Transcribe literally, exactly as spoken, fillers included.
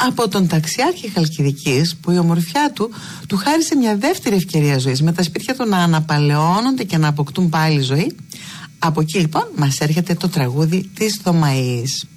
από τον ταξιάρχη Χαλκιδικής, που η ομορφιά του του χάρισε μια δεύτερη ευκαιρία ζωής, με τα σπίτια του να αναπαλαιώνονται και να αποκτούν πάλι ζωή. Από εκεί λοιπόν μας έρχεται το τραγούδι της Δωμαΐης.